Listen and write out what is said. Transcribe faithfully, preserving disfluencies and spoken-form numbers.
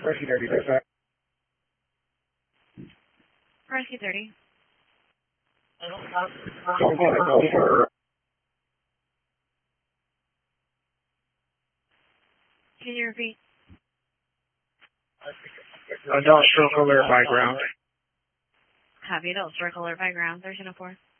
Rescue thirty, that's that. Rescue thirty. Can you repeat? Adult stroke alert by ground. Copy, adult stroke alert by ground, thirteen oh four.